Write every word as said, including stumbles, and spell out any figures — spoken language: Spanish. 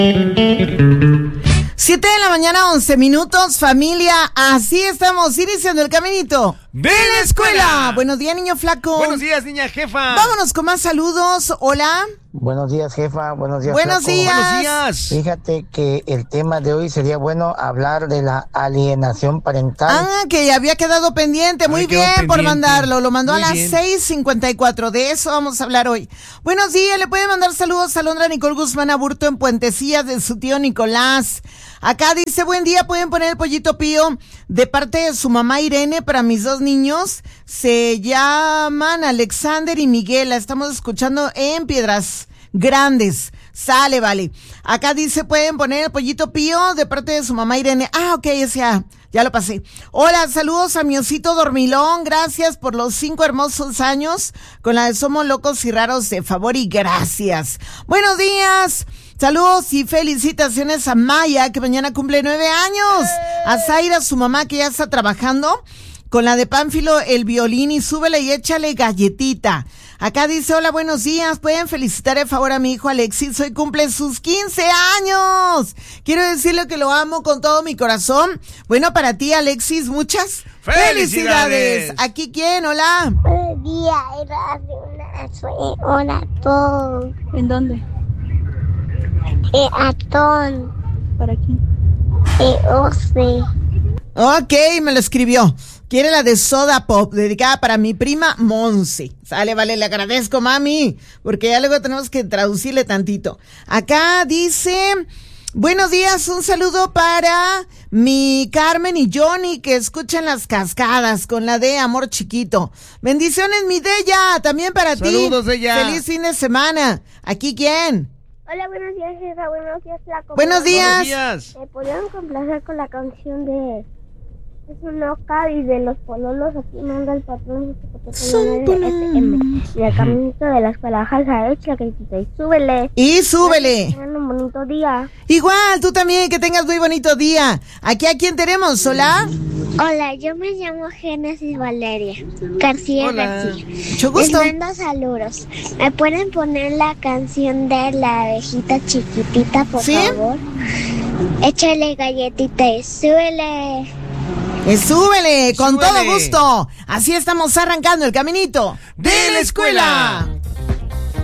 Siete de la mañana, once minutos, familia, así estamos iniciando el caminito de la escuela. Buenos días, niño flaco. Buenos días, niña jefa. Vámonos con más saludos. Hola. Buenos días, jefa. Buenos días, Buenos flaco. días. Buenos días. Fíjate que el tema de hoy sería bueno hablar de la alienación parental. Ah, que había quedado pendiente. Muy Ay, quedó bien por pendiente. mandarlo. Lo mandó Muy a las bien. seis cincuenta y cuatro. De eso vamos a hablar hoy. Buenos días. Le puede mandar saludos a Londra Nicole Guzmán Aburto en Puentecillas de su tío Nicolás. Acá dice, buen día, pueden poner el pollito pío de parte de su mamá Irene para mis dos niños. Se llaman Alexander y Miguel. La estamos escuchando en Piedras Grandes. Sale, vale. Acá dice, pueden poner el pollito pío de parte de su mamá Irene. Ah, ok, ese ya, ya lo pasé. Hola, saludos a mi osito dormilón. Gracias por los cinco hermosos años con la de Somos Locos y Raros de Favor y gracias. Buenos días. Saludos y felicitaciones a Maya, que mañana cumple nueve años. A Zaira, su mamá, que ya está trabajando con la de Pánfilo, el violín, y súbele y échale galletita. Acá dice, hola, buenos días, pueden felicitar de favor a mi hijo Alexis, hoy cumple sus quince años. Quiero decirle que lo amo con todo mi corazón. Bueno, para ti, Alexis, muchas felicidades. ¡Felicidades! ¿Aquí quién? Hola. Buenos días, era de una soy oratón. ¿En dónde? Eh, atón. ¿Para quién? Eh, ose. Ok, me lo escribió. Quiere la de Soda Pop, dedicada para mi prima Monse. Sale, vale, le agradezco, mami, porque ya luego tenemos que traducirle tantito. Acá dice, buenos días, un saludo para mi Carmen y Johnny, que escuchen las cascadas con la de Amor Chiquito. Bendiciones, mi Deya, también para ti. Saludos, Deya. Feliz fin de semana. ¿Aquí quién? Hola, buenos días, jefa. Buenos días, flaco. Buenos días. Buenos días. ¿Me podrían complacer con la canción de... Es un Oscar y de los pololos? Aquí manda el patrón Son de S M. Y el caminito de la escuela, jaja, echa que y súbele. Y súbele. Tengan un bonito día. Igual, tú también, que tengas muy bonito día. ¿Aquí a quién tenemos? ¿Hola? Hola, yo me llamo Génesis Valeria García Hola. García. Mucho gusto. Les mando saludos. ¿Me pueden poner la canción de la abejita chiquitita, por ¿Sí? favor? Échale galletita y súbele. Eh, súbele, con Súbele. todo gusto. Así estamos arrancando el caminito de la escuela.